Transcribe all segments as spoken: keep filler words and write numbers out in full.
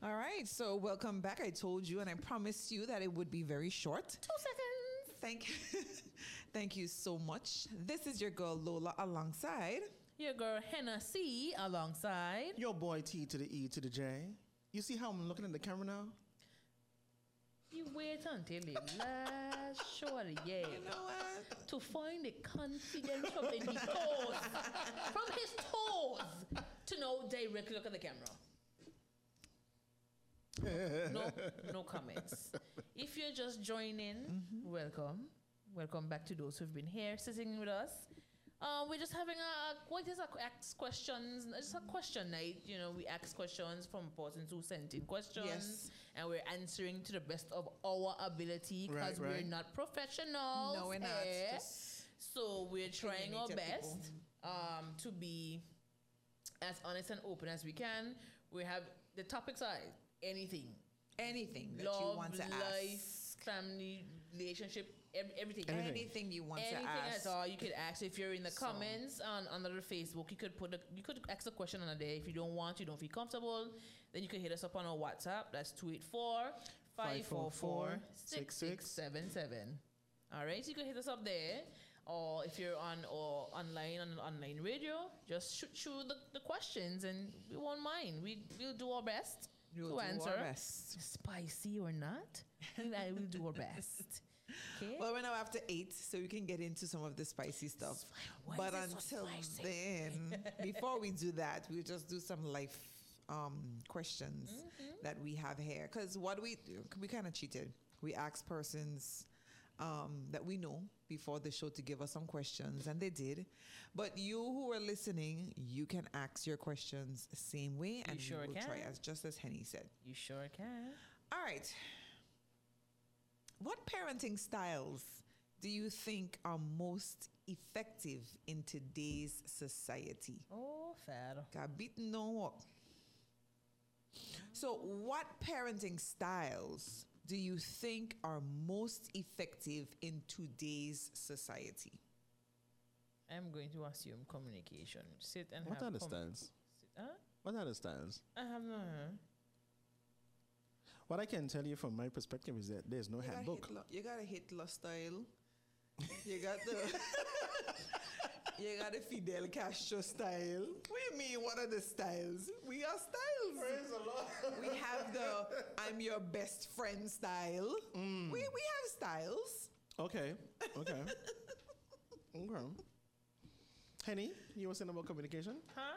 All right, so welcome back. I told you and I promised you that it would be very short. Two seconds. Thank you. Thank you so much. This is your girl Lola alongside your girl Hennessy alongside your boy T to the E to the J. You see how I'm looking at the camera now? You wait until the last short, yeah. You know what? To find the confidence from his toes, from his toes, to know directly look at the camera. No, no comments. If you're just joining, mm-hmm. welcome. Welcome back to those who've been here sitting with us. Uh, we're just having a, what is a ask questions, it's a question night. You know, we ask questions from persons who sent in questions. Yes. And we're answering to the best of our ability because right, right. we're not professionals. No, we're not. eh? Just So we're trying our best people. um, to be as honest and open as we can. We have, the topics are anything. Anything that Love, you want to life, ask. family, relationship, ev- everything. Anything. Anything you want Anything to ask. at all, you could ask. If you're in the So. comments on under the Facebook, you could put a, you could ask a question on a day. If you don't want, you don't feel comfortable, then you can hit us up on our WhatsApp. That's two eight four, five four four, six six seven seven. All right, so you can hit us up there. Or if you're on or online on online radio, just shoot through the, the questions and we won't mind. We we'll do our best. We'll to do answer. our best. Spicy or not, I will do our best. Okay. Well, we're now after eight, so we can get into some of the spicy stuff. Why But is it so until spicy? then, before we do that, we'll just do some life um, questions Mm-hmm. that we have here. Because what we do, we kind of cheated. We asked persons um, that we know before the show to give us some questions, and they did. But you who are listening, you can ask your questions the same way, and sure we will can. try, as just as Henny said. You sure can. All right. What parenting styles do you think are most effective in today's society? Oh, fair. Got beaten no walk. So, what parenting styles do you think are most effective in today's society? I'm going to assume communication. Sit and What have are the com- styles? Sit, huh? What are the styles? I have no. Huh? What I can tell you from my perspective is that there's no You got handbook. Hitler, you got a Hitler style. You got the you got the Fidel Castro style. What do you mean? What are the styles? We are styles. Praise the Lord. We have the I'm your best friend style. Mm. We we have styles. Okay, okay. Okay. Henny, you were saying about communication? Huh?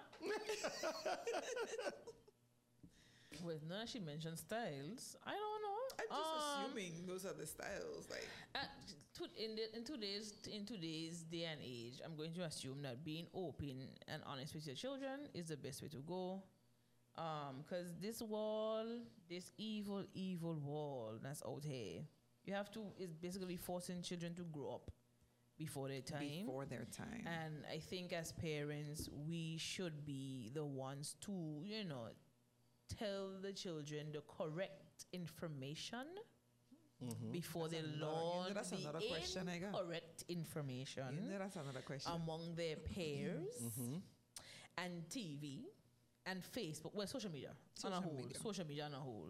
Well, now she mentioned styles. I don't know. I'm just Um, assuming those are the styles. Like Uh, to, in, the, in today's in today's day and age, I'm going to assume that being open and honest with your children is the best way to go. Um, because this wall, this evil, evil wall that's out here, you have to is basically forcing children to grow up before their time. before their time. And I think as parents, we should be the ones to, you know, tell the children the correct information Mm-hmm. before they That's another- you know, learn that's the another question I got. incorrect information You know, that's another question. among their peers Mm-hmm. and T V and Facebook, well, social media on Social a whole, media. social media on a whole.